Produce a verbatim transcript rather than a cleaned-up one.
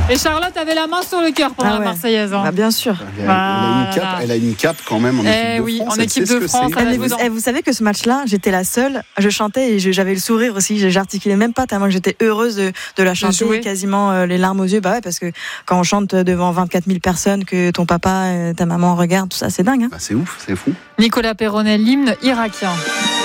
Et Charlotte avait la main sur le cœur pendant Ah ouais. la Marseillaise. Hein. Bah, bien sûr. Elle a, elle, a une cape, elle a une cape quand même en Eh équipe de oui, France. en Elle équipe sait de ce que France, c'est. elle a Eh, vous, eh, vous savez que ce match-là, j'étais la seule. Je chantais et je- j'avais le sourire aussi. J'articulais même pas tellement que j'étais heureuse de, de la chanter, jouer. quasiment euh, les larmes aux yeux. Bah ouais, parce que quand on chante devant vingt-quatre mille personnes, que ton papa, et ta maman regardent, tout ça, c'est dingue. Hein. Bah, c'est ouf, c'est fou. Nicolas Perronnet, l'hymne irakien.